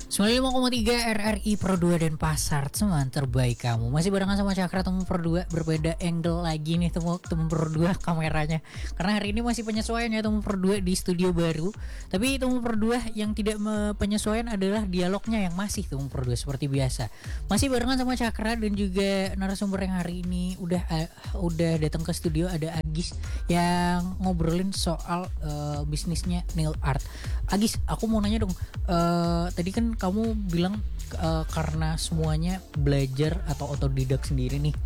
95,3 RRI Pro 2 dan Pasar, teman terbaik kamu. Masih barengan sama Cakra, temu Pro 2. Berbeda angle lagi nih temu Pro 2 kameranya. Karena hari ini masih penyesuaian ya temu Pro 2 di studio baru. Tapi temu Pro 2 yang tidak penyesuaian adalah dialognya yang masih temu Pro 2 seperti biasa. Masih barengan sama Cakra dan juga narasumber yang hari ini udah datang ke studio, ada Agis yang ngobrolin soal bisnisnya nail art. Agis, aku mau nanya dong. Tadi kan kamu bilang karena semuanya belajar atau otodidak sendiri nih,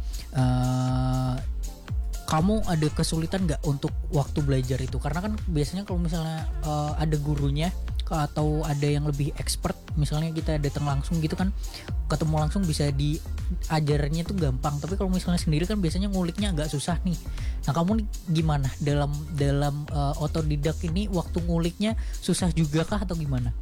kamu ada kesulitan nggak untuk waktu belajar itu? Karena kan biasanya kalau misalnya ada gurunya atau ada yang lebih expert, misalnya kita datang langsung gitu kan, ketemu langsung bisa diajarnya tuh gampang. Tapi kalau misalnya sendiri kan biasanya nguliknya agak susah nih. Nah kamu nih gimana dalam otodidak ini, waktu nguliknya susah juga kah atau gimana?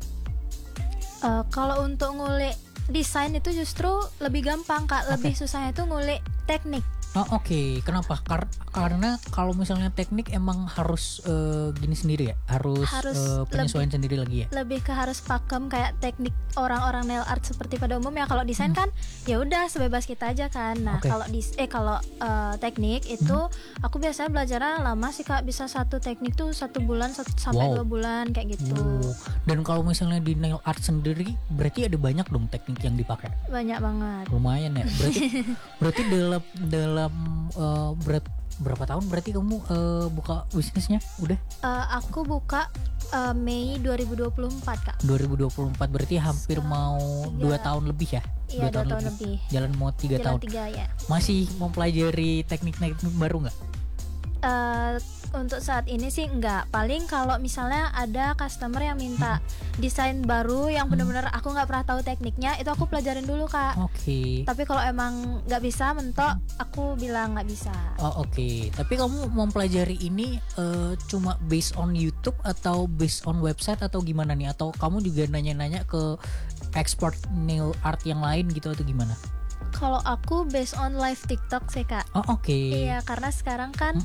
Kalau untuk ngulik desain itu justru lebih gampang Kak. Lebih susahnya itu ngulik teknik. Oh oke. Kenapa? Karena kalau misalnya teknik emang harus gini sendiri ya, harus penyesuaian sendiri lagi ya. Lebih ke harus pakem kayak teknik orang-orang nail art seperti pada umumnya. Kalau desain kan ya udah sebebas kita aja kan. Nah kalau teknik itu aku biasanya belajarnya lama sih Kak. Bisa satu teknik tuh 1 bulan sampai 2 bulan kayak gitu. Dan kalau misalnya di nail art sendiri berarti ada banyak dong teknik yang dipakai. Banyak banget. Lumayan ya. Berarti dalam berapa tahun berarti kamu buka bisnisnya? Udah? Aku buka Mei 2024 Kak. 2024 berarti hampir mau 2 tahun lebih ya? Iya 2 tahun lebih. Jalan mau 3 tahun. 3 ya. Masih mempelajari teknik-teknik baru nggak? Untuk saat ini sih enggak. Paling kalau misalnya ada customer yang minta desain baru yang benar-benar aku nggak pernah tahu tekniknya, itu aku pelajarin dulu Kak. Oke. Tapi kalau emang nggak bisa mentok, aku bilang nggak bisa. Oh oke. Tapi kamu mempelajari ini cuma based on YouTube atau based on website atau gimana nih? Atau kamu juga nanya-nanya ke expert nail art yang lain gitu atau gimana? Kalau aku based on live TikTok sih Kak. Oh oke. Iya, karena sekarang kan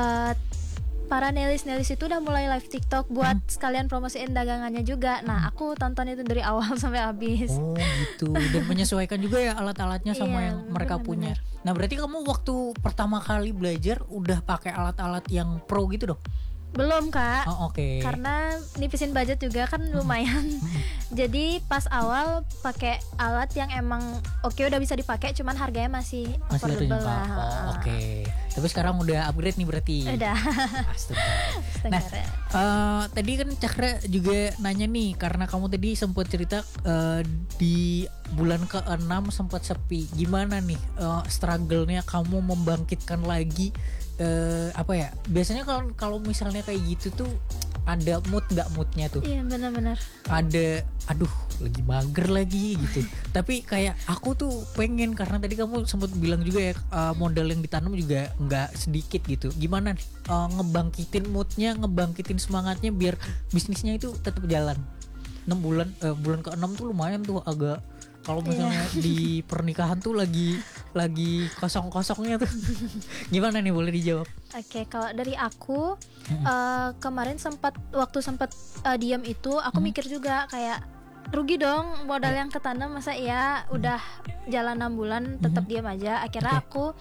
para nailis itu udah mulai live TikTok buat sekalian promosiin dagangannya juga. Nah, aku tonton itu dari awal sampai habis. Oh, gitu. Dan menyesuaikan juga ya alat-alatnya sama yang mereka punya. Nah, berarti kamu waktu pertama kali belajar udah pakai alat-alat yang pro gitu dong? Belum Kak. Oh, oke. Karena nipisin budget juga kan lumayan. Jadi pas awal pakai alat yang emang udah bisa dipakai, cuman harganya masih affordable lah. Oh, oke. Tapi sekarang udah upgrade nih berarti. Udah. Nah, tadi kan Cakra juga nanya nih, karena kamu tadi sempat cerita di bulan ke-6 sempat sepi. Gimana nih struggle-nya kamu membangkitkan lagi biasanya kalau misalnya kayak gitu tuh ada moodnya tuh. Iya benar-benar. Ada lagi mager lagi gitu. Tapi kayak aku tuh pengen, karena tadi kamu sempat bilang juga ya modal yang ditanam juga nggak sedikit gitu. Gimana nih ngebangkitin moodnya, ngebangkitin semangatnya biar bisnisnya itu tetap jalan. 6 bulan bulan ke-6 tuh lumayan tuh agak. Kalau misalnya di pernikahan tuh lagi kosong-kosongnya tuh. Gimana nih, boleh dijawab? Oke, kalau dari aku kemarin sempat diam itu aku mikir juga kayak rugi dong modal yang ketanam, masa ya udah jalan 6 bulan tetap diam aja. Akhirnya aku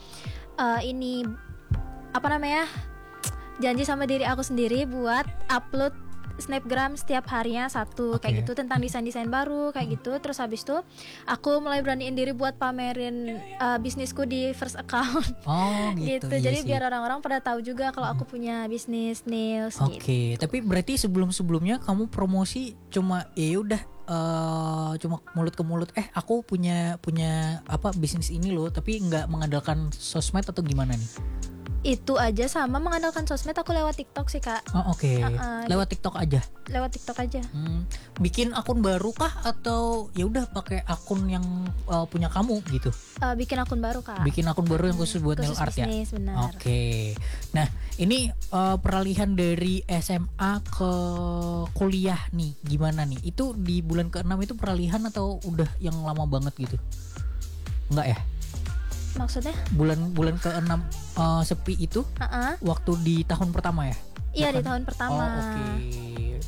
janji sama diri aku sendiri buat upload snapgram setiap harinya satu kayak gitu tentang desain-desain baru kayak gitu. Terus habis itu aku mulai beraniin diri buat pamerin bisnisku di first account. Oh gitu. Iya jadi sih. biar orang-orang pada tahu juga kalau aku punya bisnis nails gitu. Oke, tapi berarti sebelumnya kamu promosi cuma cuma mulut ke mulut, aku punya bisnis ini loh, tapi nggak mengandalkan sosmed atau gimana nih? Itu aja, sama mengandalkan sosmed aku lewat TikTok sih Kak. Oh oke. Lewat TikTok aja. Lewat TikTok aja. Bikin akun baru kah atau ya udah pakai akun yang punya kamu gitu? Bikin akun baru Kak. Bikin akun baru yang khusus buat nail art bisnis, ya. Benar. Oke. Nah ini peralihan dari SMA ke kuliah nih gimana nih? Itu di bulan ke-6 itu peralihan atau udah yang lama banget gitu? Enggak ya? Maksudnya? Bulan ke-6 sepi itu waktu di tahun pertama ya? Iya di tahun pertama. Oh oke.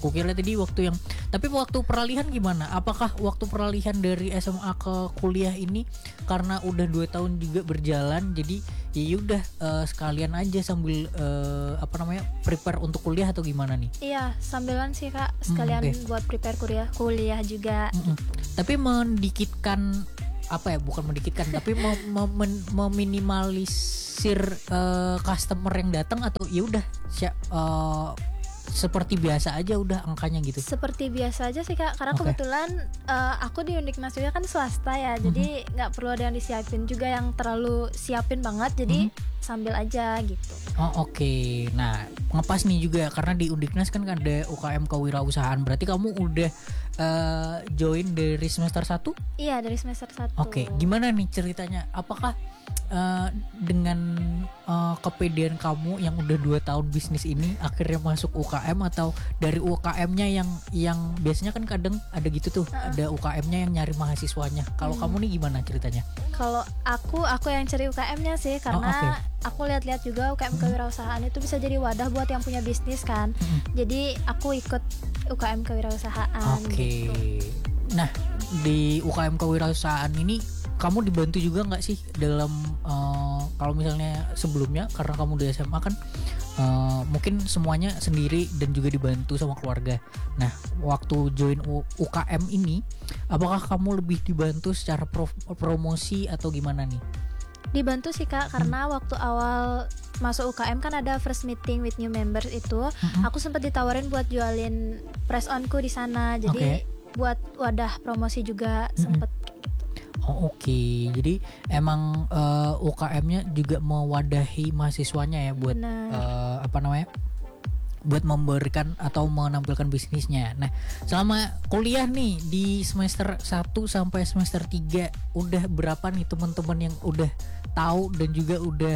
Kukira tadi waktu yang, tapi waktu peralihan gimana? Apakah waktu peralihan dari SMA ke kuliah ini karena udah 2 tahun juga berjalan, jadi ya udah sekalian aja sambil prepare untuk kuliah atau gimana nih? Iya, sambilan sih Kak, sekalian buat prepare kuliah juga. Tapi mendikitkan bukan mendikitkan tapi meminimalisir customer yang datang, atau ya udah seperti biasa aja udah angkanya gitu? Seperti biasa aja sih Kak, karena kebetulan aku di Undiknas juga kan swasta ya, jadi nggak perlu ada yang disiapin juga yang terlalu siapin banget, jadi sambil aja gitu. Nah ngepas nih juga karena di Undiknas kan ada UKM kewirausahaan, berarti kamu udah join dari semester 1? Iya, dari semester 1. Gimana nih ceritanya? Apakah dengan kepedean kamu yang udah 2 tahun bisnis ini akhirnya masuk UKM, atau dari UKM-nya yang biasanya kan kadang ada gitu tuh, ada UKM-nya yang nyari mahasiswanya. Kalau kamu nih gimana ceritanya? Kalau aku yang cari UKM-nya sih, karena aku lihat-lihat juga UKM kewirausahaan itu bisa jadi wadah buat yang punya bisnis kan. Jadi aku ikut UKM kewirausahaan. Gitu. Nah, di UKM kewirausahaan ini kamu dibantu juga nggak sih dalam kalau misalnya sebelumnya karena kamu di SMA kan mungkin semuanya sendiri dan juga dibantu sama keluarga. Nah, waktu join UKM ini, apakah kamu lebih dibantu secara promosi atau gimana nih? Dibantu sih Kak, karena waktu awal masuk UKM kan ada first meeting with new members itu, aku sempat ditawarin buat jualin press onku di sana, jadi buat wadah promosi juga sempet. Jadi emang UKM-nya juga mewadahi mahasiswanya ya buat buat memberikan atau menampilkan bisnisnya. Nah, selama kuliah nih di semester 1 sampai semester 3 udah berapa nih teman-teman yang udah tahu dan juga udah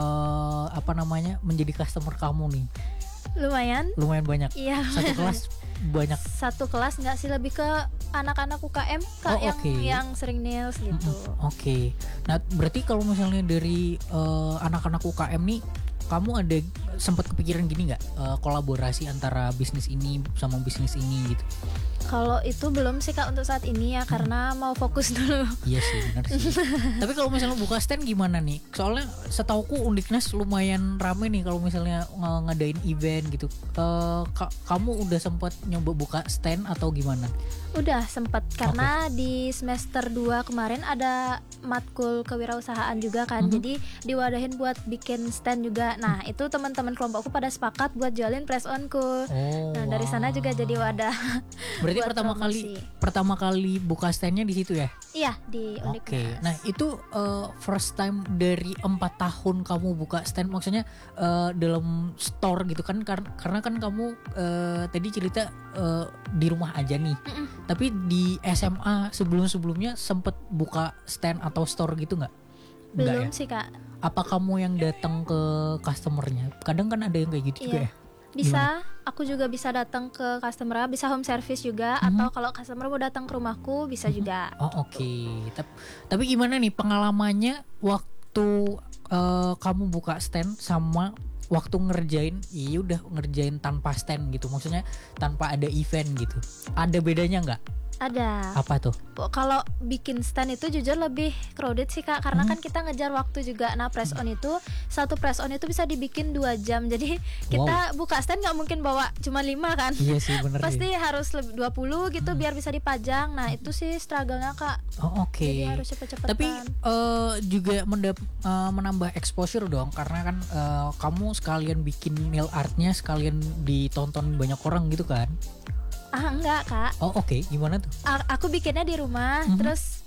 menjadi customer kamu nih? Lumayan banyak. Iya. Satu kelas banyak. Satu kelas nggak sih, lebih ke anak-anak UKM Kak, yang sering nails gitu. Nah, berarti kalau misalnya dari anak-anak UKM nih, kamu ada sempat kepikiran gini nggak, kolaborasi antara bisnis ini sama bisnis ini gitu? Kalau itu belum sih Kak untuk saat ini ya, karena mau fokus dulu. Iya sih, benar sih. Tapi kalau misalnya buka stand gimana nih? Soalnya setauku Undiknas lumayan rame nih kalau misalnya ngadain event gitu. Kamu udah sempat nyoba buka stand atau gimana? Udah sempat, karena di semester 2 kemarin ada matkul kewirausahaan juga kan. Jadi diwadahin buat bikin stand juga. Nah, itu teman-teman kelompokku pada sepakat buat jualin press onku. Nah, dari sana juga jadi wadah. Berarti pertama kali buka standnya di situ ya? Iya, di Undiknas. Nah, itu first time dari 4 tahun kamu buka stand, maksudnya dalam store gitu kan, karena kan kamu tadi cerita di rumah aja nih. Tapi di SMA sebelumnya sempet buka stand atau store gitu nggak? Belum ya? sih Kak. Apa kamu yang datang ke customernya? Kadang kan ada yang kayak gitu juga ya? Bisa, aku juga bisa datang ke customer, bisa home service juga, atau kalau customer mau datang ke rumahku bisa juga. Tapi gimana nih pengalamannya waktu kamu buka stand sama waktu ngerjain tanpa stand gitu, maksudnya tanpa ada event gitu, ada bedanya nggak? Ada. Apa tuh? Kalau bikin stand itu jujur lebih crowded sih Kak, karena kan kita ngejar waktu juga. Nah, press on itu, satu press on itu bisa dibikin 2 jam. Jadi kita buka stand nggak mungkin bawa cuma 5 kan. Iya sih, bener. Pasti harus 20 gitu biar bisa dipajang. Nah, itu sih struggle-nya Kak. Jadi harus cepet-cepetan. Tapi juga menambah exposure dong, karena kan kamu sekalian bikin nail artnya, sekalian ditonton banyak orang gitu kan? Enggak Kak. Gimana tuh? Aku bikinnya di rumah, terus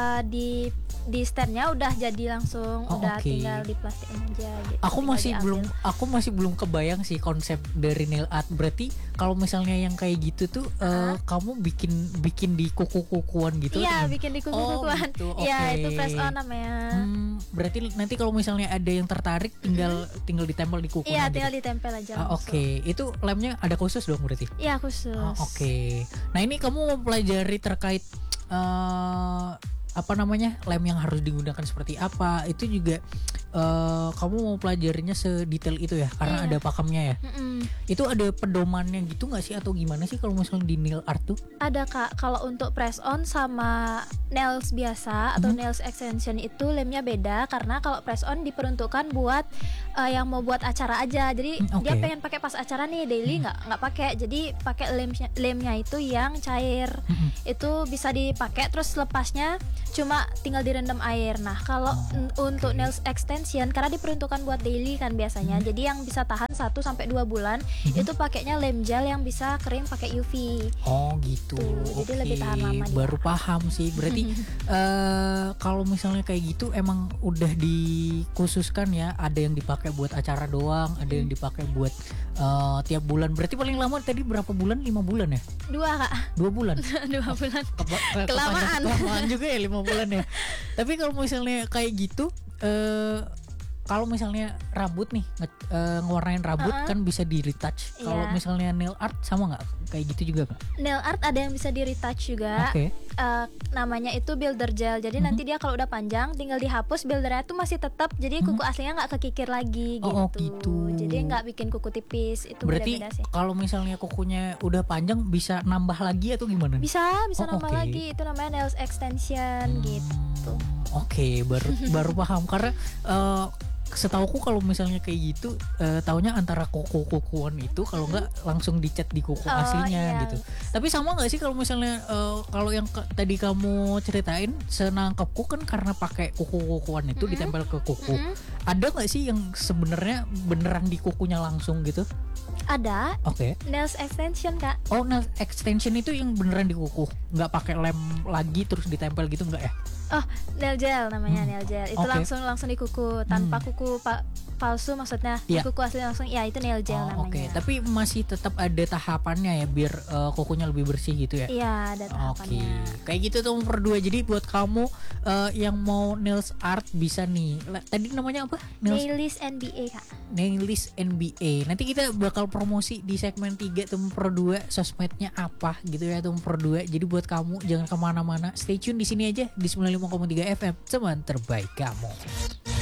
di standnya udah jadi langsung, tinggal diplastikin aja gitu. Aku masih belum kebayang sih konsep dari nail art. Berarti kalau misalnya yang kayak gitu tuh kamu bikin di kuku-kukuan gitu? Iya, bikin di kuku-kukuan. Iya, itu press on namanya. Berarti nanti kalau misalnya ada yang tertarik tinggal ditempel di kukunya. Iya, tinggal ditempel aja langsung. Itu lemnya ada khusus dong berarti? Iya, khusus. Nah, ini kamu mempelajari terkait lem yang harus digunakan seperti apa, itu juga kamu mau pelajarinya sedetail itu ya karena ada pakemnya ya. Itu ada pedomannya gitu nggak sih atau gimana sih kalau misalnya di nail art tuh? Ada Kak, kalau untuk press on sama nails biasa atau nails extension itu lemnya beda, karena kalau press on diperuntukkan buat yang mau buat acara aja. Jadi dia pengen pakai pas acara nih, daily nggak pakai. Jadi pakai lemnya itu yang cair. Itu bisa dipakai terus lepasnya cuma tinggal direndam air. Nah, kalau untuk nails extension karena diperuntukkan buat daily kan biasanya. Jadi yang bisa tahan 1 sampai 2 bulan itu pakainya lem gel yang bisa kering pakai UV. Oh gitu. Jadi lebih tahan lama. Baru paham sih. Berarti kalau misalnya kayak gitu emang udah dikhususkan ya, ada yang dipakai buat acara doang, ada yang dipakai buat tiap bulan. Berarti paling lama tadi berapa bulan? 5 bulan ya? 2 Kak. 2 bulan. 2 bulan. Kelamaan juga ya 5 bulan ya. Tapi kalau misalnya kayak gitu kalau misalnya rambut nih ngewarnain rambut kan bisa di retouch. Kalau misalnya nail art sama nggak kayak gitu juga Kak? Nail art ada yang bisa di retouch juga. Namanya itu builder gel. Jadi nanti dia kalau udah panjang tinggal dihapus buildernya tuh masih tetap. Jadi kuku aslinya nggak kekikir lagi gitu. Oh gitu. Jadi nggak bikin kuku tipis. Itu berarti beda-beda sih. Kalau misalnya kukunya udah panjang bisa nambah lagi atau gimana? Bisa nambah lagi. Itu namanya nails extension gitu. Oke, baru paham karena setauku kalau misalnya kayak gitu taunya antara kuku-kukuan itu kalau nggak langsung dicat di kuku aslinya gitu. Tapi sama nggak sih kalau misalnya kalau yang tadi kamu ceritain senangkepku kan karena pakai kuku-kukuan itu ditempel ke kuku. Ada nggak sih yang sebenarnya beneran di kukunya langsung gitu? Ada. Nails extension Kak. Oh, nails extension itu yang beneran di kuku, nggak pakai lem lagi terus ditempel gitu nggak ya? Oh, nail gel namanya, nail gel. Itu langsung di kuku tanpa kuku palsu maksudnya. Di kuku asli langsung itu nail gel namanya. Tapi masih tetap ada tahapannya ya biar kukunya lebih bersih gitu ya. Iya, ada tahapannya. Kayak gitu tuh berdua. Jadi buat kamu yang mau nails art bisa nih. Tadi namanya apa? Nailist NBA Kak. Nailist NBA. Nanti kita bakal promosi di segmen 3 tuh berdua, sosmednya apa gitu ya tuh berdua. Jadi buat kamu jangan kemana-mana, stay tune di sini aja di 95,3 FM, teman terbaik kamu.